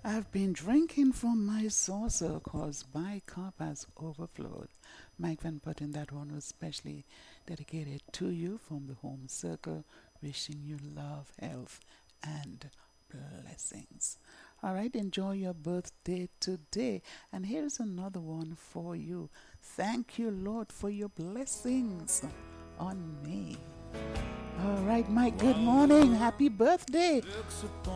I've been drinking from my saucer cause my cup has overflowed. Mike Van Putten, that one was specially dedicated to you from the home circle, wishing you love, health, and blessings. All right, enjoy your birthday today. And here's another one for you. Thank you, Lord, for your blessings on me. All right, Mike, good morning. Happy birthday.